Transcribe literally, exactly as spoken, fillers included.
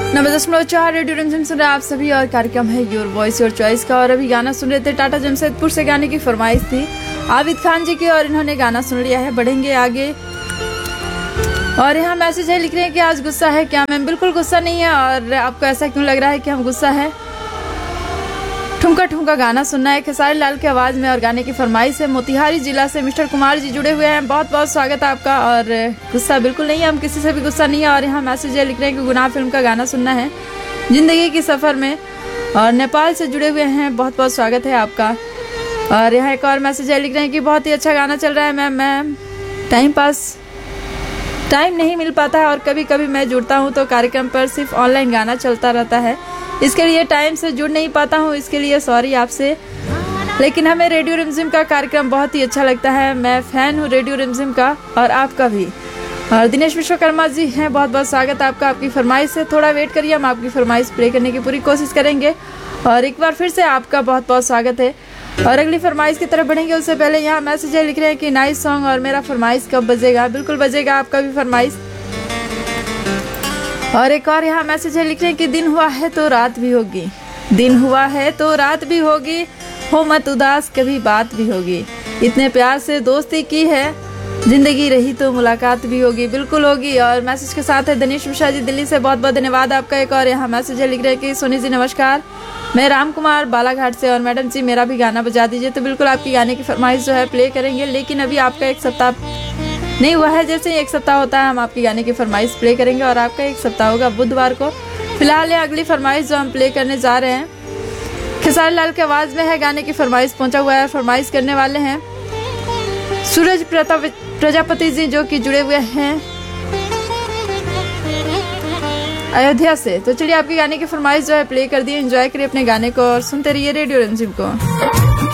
नब्बे दशमलव चार रेडियो रिमझिम सुन रहे आप सभी और कार्यक्रम है योर वॉइस योर चॉइस का। और अभी गाना सुन रहे थे, टाटा जमशेदपुर से गाने की फरमाइश थी आबिद खान जी की और इन्होंने गाना सुन लिया है। बढ़ेंगे आगे और यहाँ मैसेज है, लिख रहे हैं कि आज गुस्सा है क्या? मैम बिल्कुल गुस्सा नहीं है। और आपको ऐसा क्यों लग रहा है कि हम गुस्सा है? ठुमका ठुमका गाना सुनना है खेसारी लाल की आवाज में और गाने की फरमाइश है। मोतिहारी जिला से मिस्टर कुमार जी जुड़े हुए हैं, बहुत बहुत स्वागत है आपका। और गुस्सा बिल्कुल नहीं है, हम किसी से भी गुस्सा नहीं है। और यहाँ मैसेज है, लिख रहे हैं कि गुनाह फिल्म का गाना सुनना है जिंदगी के सफर में। और नेपाल से जुड़े हुए हैं, बहुत बहुत स्वागत है आपका। और यहाँ एक और मैसेज है, लिख रहे हैं कि बहुत ही अच्छा गाना चल रहा है ma'am. Ma'am time pass time नहीं मिल पाता है और कभी कभी मैं जुड़ता हूँ तो कार्यक्रम पर सिर्फ ऑनलाइन गाना चलता रहता है, इसके लिए टाइम से जुड़ नहीं पाता हूँ, इसके लिए सॉरी आपसे। लेकिन हमें रेडियो रिमझिम का कार्यक्रम बहुत ही अच्छा लगता है, मैं फैन हूँ रेडियो रिमझिम का और आपका भी। और दिनेश विश्वकर्मा जी हैं, बहुत बहुत स्वागत है आपका। आपकी फरमाइश है, थोड़ा वेट करिए, हम आपकी फरमाइश प्ले करने की पूरी कोशिश करेंगे। और एक बार फिर से आपका बहुत बहुत स्वागत है। और अगली फरमाइश की तरफ बढ़ेंगे उससे पहले यहाँ मैसेज है, लिख रहे हैं कि नाइस सॉन्ग और मेरा फरमाइश कब बजेगा? बिल्कुल बजेगा आपका भी फरमाइश। और एक और यहाँ मैसेज है, लिख रहे हैं कि दिन हुआ है तो रात भी होगी, दिन हुआ है तो रात भी होगी, हो मत उदास कभी बात भी होगी, इतने प्यार से दोस्ती की है, जिंदगी रही तो मुलाकात भी होगी। बिल्कुल होगी। और मैसेज के साथ है दिनेश मिश्रा जी दिल्ली से, बहुत बहुत धन्यवाद आपका। एक और यहाँ मैसेज है, लिख रहे हैं कि सोनी जी नमस्कार, मैं राम कुमार बालाघाट से और मैडम जी मेरा भी गाना बजा दीजिए। तो बिल्कुल आपकी गाने की फरमाइश जो है प्ले करेंगे, लेकिन अभी आपका एक सप्ताह नहीं हुआ है, जैसे ही एक सप्ताह होता है हम आपकी गाने की फरमाइश प्ले करेंगे और आपका एक सप्ताह होगा बुधवार को। फिलहाल ये अगली फरमाइश जो हम प्ले करने जा रहे हैं खेसारी लाल की आवाज में है, गाने की फरमाइश पहुंचा हुआ है। फरमाइश करने वाले हैं सूरज प्रजापति जी जो कि जुड़े हुए हैं अयोध्या से। तो चलिए आपकी गाने की फरमाइश जो है प्ले कर दिए, एंजॉय करिए अपने गाने को और सुनते रहिए रेडियो रिमझिम को।